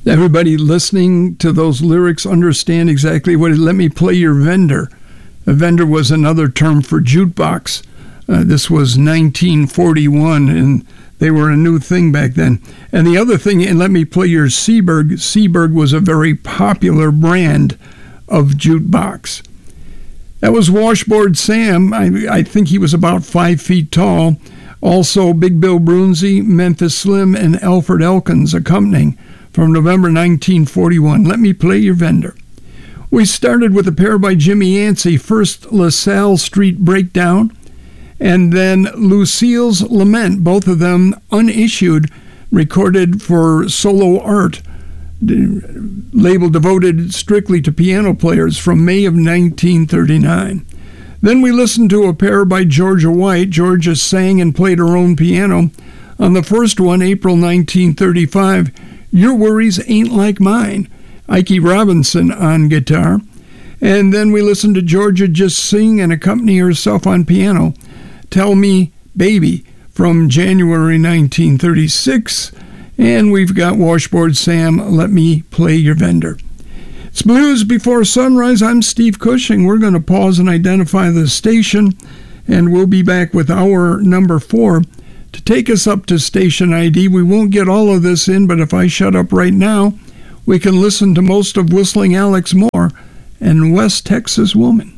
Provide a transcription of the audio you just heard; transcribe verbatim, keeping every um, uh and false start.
Everybody listening to those lyrics understand exactly what it, let me play your vendor. A vendor was another term for jukebox. Uh, this was nineteen forty-one, and they were a new thing back then. And the other thing, and let me play your Seeburg. Seeburg was a very popular brand of jukebox. That was Washboard Sam. I, I think he was about five feet tall. Also, Big Bill Brunzi, Memphis Slim, and Alfred Elkins accompanying from November nineteen forty-one. Let me play your vendor. We started with a pair by Jimmy Yancey, first LaSalle Street Breakdown, and then Lucille's Lament, both of them unissued, recorded for Solo Art, label devoted strictly to piano players, from May of nineteen thirty-nine. Then we listened to a pair by Georgia White. Georgia sang and played her own piano. On the first one, April nineteen thirty-five, Your Worries Ain't Like Mine, Ike Robinson on guitar. And then we listened to Georgia just sing and accompany herself on piano, Tell Me Baby, from January nineteen thirty-six. And we've got Washboard Sam, Let Me Play Your Vendor. It's Blues Before Sunrise. I'm Steve Cushing. We're going to pause and identify the station, and we'll be back with hour number four to take us up to station I D. We won't get all of this in, but if I shut up right now, we can listen to most of Whistling Alex Moore and West Texas Woman.